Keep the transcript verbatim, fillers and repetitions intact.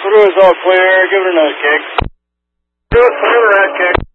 through is all clear. Give it another kick. Through is clear, red kick.